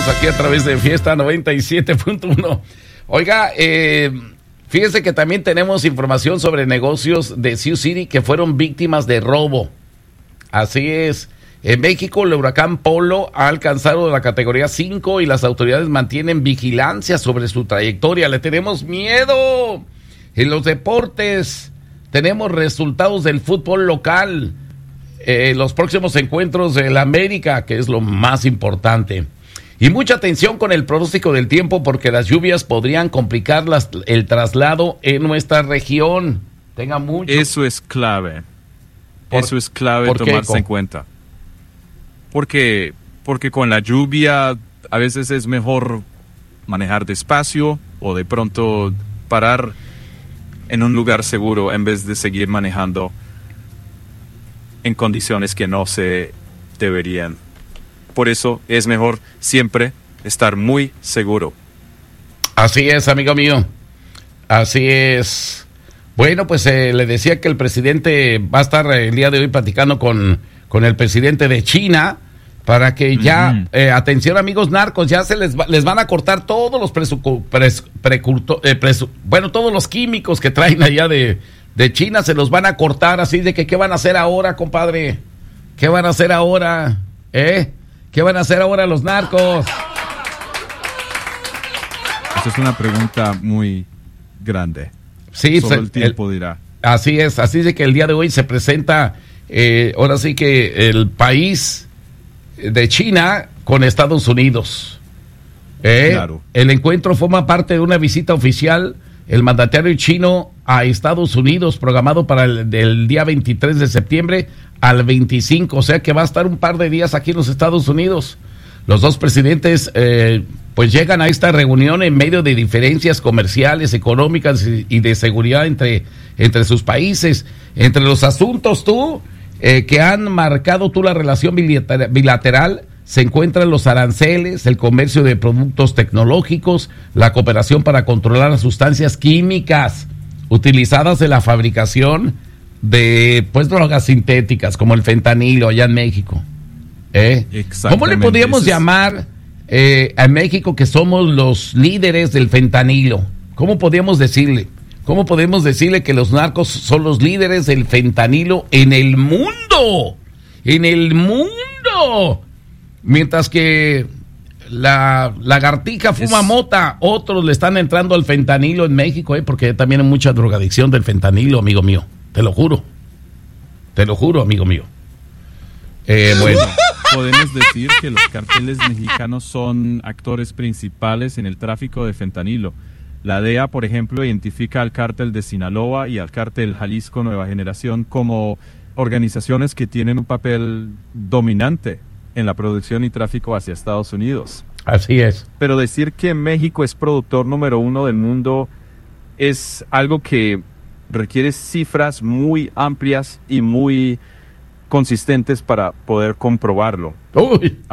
estamos aquí a través de Fiesta 97.1. Oiga, fíjese que también tenemos información sobre negocios de Sioux City que fueron víctimas de robo. Así es. En México, el huracán Polo ha alcanzado la categoría 5 y las autoridades mantienen vigilancia sobre su trayectoria. Le tenemos miedo. En los deportes, tenemos resultados del fútbol local. Los próximos encuentros del América, que es lo más importante. Y mucha atención con el pronóstico del tiempo porque las lluvias podrían complicar el traslado en nuestra región. Tenga mucho. Eso es clave. Eso es clave tomarse en cuenta. Porque con la lluvia a veces es mejor manejar despacio o de pronto parar en un lugar seguro en vez de seguir manejando en condiciones que no se deberían. Por eso es mejor siempre estar muy seguro. Así es, amigo mío. Así es. Bueno, pues le decía que el presidente va a estar el día de hoy platicando con el presidente de China para que ya, atención amigos narcos, ya les van a cortar todos los todos los químicos que traen allá de China, se los van a cortar, así de que ¿qué van a hacer ahora, compadre? ¿Qué van a hacer ahora? ¿Qué van a hacer ahora los narcos? Esa es una pregunta muy grande. Sí, solo el tiempo dirá. Así es, así de que el día de hoy se presenta, ahora sí que el país de China con Estados Unidos. Claro. El encuentro forma parte de una visita oficial, el mandatario chino a Estados Unidos, programado para del día 23 de septiembre al 25, o sea que va a estar un par de días aquí en los Estados Unidos. Los dos presidentes pues llegan a esta reunión en medio de diferencias comerciales, económicas y de seguridad entre sus países. Entre los asuntos que han marcado la relación bilateral se encuentran los aranceles, el comercio de productos tecnológicos, la cooperación para controlar las sustancias químicas utilizadas en la fabricación de drogas sintéticas como el fentanilo allá en México. ¿Cómo le podríamos llamar a México que somos los líderes del fentanilo? ¿Cómo podríamos decirle? ¿Cómo podemos decirle que los narcos son los líderes del fentanilo en el mundo? ¡En el mundo! Mientras que la lagartija fuma mota, otros le están entrando al fentanilo en México, porque también hay mucha drogadicción del fentanilo, amigo mío. Te lo juro, amigo mío. Bueno. Podemos decir que los carteles mexicanos son actores principales en el tráfico de fentanilo. La DEA, por ejemplo, identifica al cártel de Sinaloa y al cártel Jalisco Nueva Generación como organizaciones que tienen un papel dominante en la producción y tráfico hacia Estados Unidos. Así es. Pero decir que México es productor número 1 del mundo es algo que requiere cifras muy amplias y muy consistentes para poder comprobarlo. Uy.